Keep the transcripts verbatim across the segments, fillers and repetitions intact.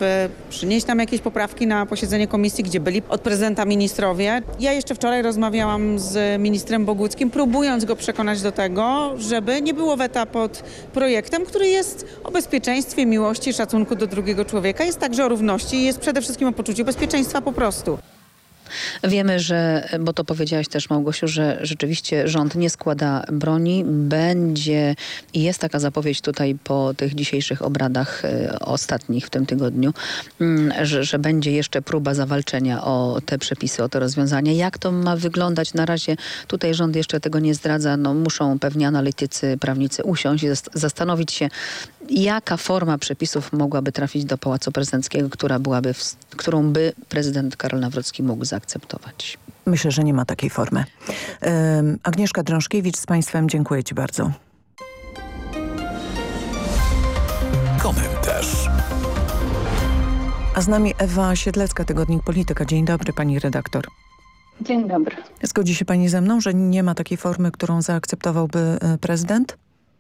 żeby przynieść nam jakieś poprawki na posiedzenie komisji, gdzie byli od prezydenta ministrowie. Ja jeszcze wczoraj rozmawiałam z ministrem Boguckim, próbując go przekonać do tego, żeby nie było weta pod projektem, który jest o bezpieczeństwie, miłości, szacunku do drugiego człowieka. Jest także o równości i jest przede wszystkim o poczuciu bezpieczeństwa po prostu. Wiemy, że, bo to powiedziałaś też, Małgosiu, że rzeczywiście rząd nie składa broni. Będzie i jest taka zapowiedź tutaj po tych dzisiejszych obradach y, ostatnich w tym tygodniu, y, że, że będzie jeszcze próba zawalczenia o te przepisy, o te rozwiązania. Jak to ma wyglądać? Na razie tutaj rząd jeszcze tego nie zdradza. No, muszą pewnie analitycy, prawnicy usiąść i zast- zastanowić się, jaka forma przepisów mogłaby trafić do Pałacu Prezydenckiego, która byłaby, w, którą by prezydent Karol Nawrocki mógł zaakceptować. Myślę, że nie ma takiej formy. Um, Agnieszka Drążkiewicz z Państwem, dziękuję Ci bardzo. Komentarz. A z nami Ewa Siedlecka, Tygodnik Polityka. Dzień dobry, pani redaktor. Dzień dobry. Zgodzi się pani ze mną, że nie ma takiej formy, którą zaakceptowałby prezydent?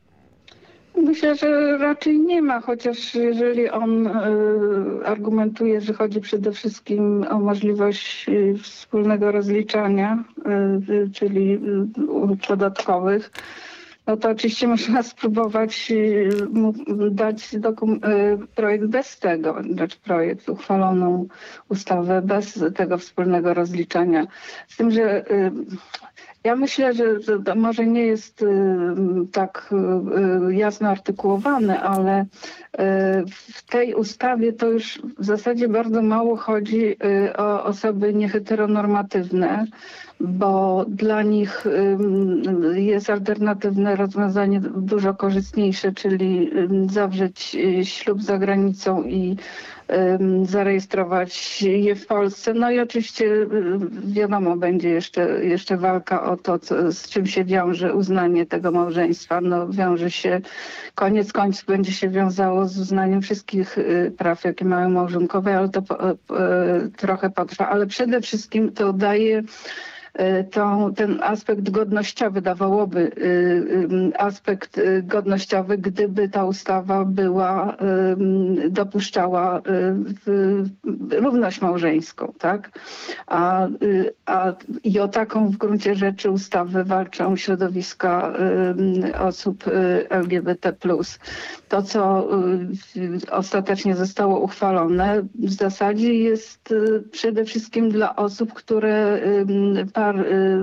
Myślę, że raczej nie ma, chociaż jeżeli on y, argumentuje, że chodzi przede wszystkim o możliwość y, wspólnego rozliczania, y, y, czyli y, ulg podatkowych, no to oczywiście można spróbować y, mu dać dokum- y, projekt bez tego, znaczy projekt, uchwaloną ustawę bez tego wspólnego rozliczania. Z tym, że y, ja myślę, że to może nie jest y, tak y, jasno artykułowane, ale y, w tej ustawie to już w zasadzie bardzo mało chodzi y, o osoby nieheteronormatywne, bo dla nich y, jest alternatywne rozwiązanie dużo korzystniejsze, czyli y, zawrzeć y, ślub za granicą i zarejestrować je w Polsce. No i oczywiście wiadomo, będzie jeszcze, jeszcze walka o to, co, z czym się wiąże uznanie tego małżeństwa. No wiąże się, koniec końców będzie się wiązało z uznaniem wszystkich praw, jakie mają małżonkowie, ale to po, trochę potrwa. Ale przede wszystkim to daje To, ten aspekt godnościowy, dawałoby y, y, aspekt y, godnościowy, gdyby ta ustawa była, y, dopuszczała y, y, równość małżeńską, tak? A, y, a i o taką w gruncie rzeczy ustawę walczą środowiska y, osób y, L G B T plus. To, co y, ostatecznie zostało uchwalone, w zasadzie jest y, przede wszystkim dla osób, które y, par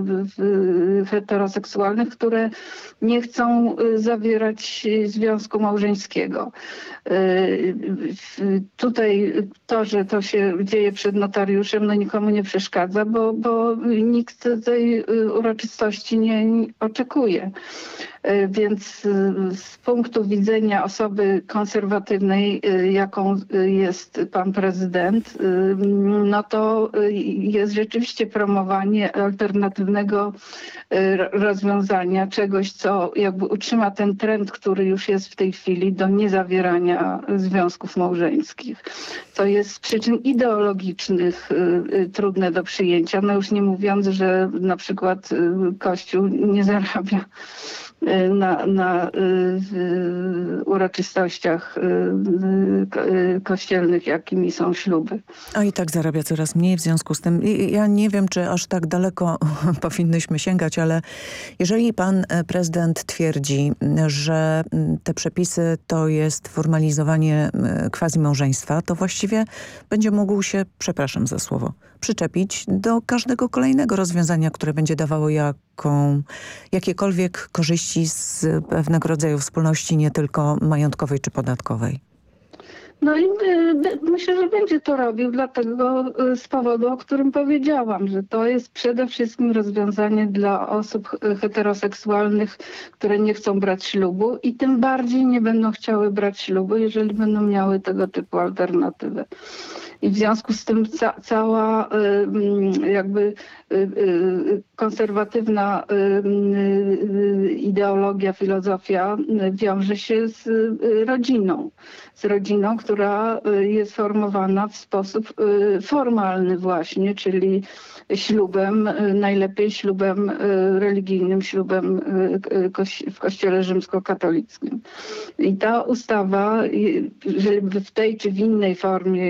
y, heteroseksualnych, które nie chcą y, zawierać związku małżeńskiego. Y, tutaj to, że to się dzieje przed notariuszem, no nikomu nie przeszkadza, bo, bo nikt tej uroczystości nie, nie oczekuje. Więc z punktu widzenia osoby konserwatywnej, jaką jest pan prezydent, no to jest rzeczywiście promowanie alternatywnego rozwiązania, czegoś, co jakby utrzyma ten trend, który już jest w tej chwili do niezawierania związków małżeńskich. To jest z przyczyn ideologicznych trudne do przyjęcia, no już nie mówiąc, że na przykład Kościół nie zarabia na, na y, y, uroczystościach y, y, kościelnych, jakimi są śluby. A i tak zarabia coraz mniej w związku z tym. Ja nie wiem, czy aż tak daleko powinnyśmy sięgać, ale jeżeli pan prezydent twierdzi, że te przepisy to jest formalizowanie quasi-małżeństwa, to właściwie będzie mógł się, przepraszam za słowo, przyczepić do każdego kolejnego rozwiązania, które będzie dawało jaką, jakiekolwiek korzyści z pewnego rodzaju wspólności, nie tylko majątkowej czy podatkowej. No i y, myślę, że będzie to robił dlatego y, z powodu, o którym powiedziałam, że to jest przede wszystkim rozwiązanie dla osób heteroseksualnych, które nie chcą brać ślubu i tym bardziej nie będą chciały brać ślubu, jeżeli będą miały tego typu alternatywę. I w związku z tym ca cała y, jakby y, y, konserwatywna y, y, ideologia, filozofia wiąże się z y, rodziną. Z rodziną, która jest formowana w sposób y, formalny właśnie, czyli ślubem, y, najlepiej ślubem y, religijnym, ślubem y, koś w kościele rzymskokatolickim. I ta ustawa, jeżeli w tej czy w innej formie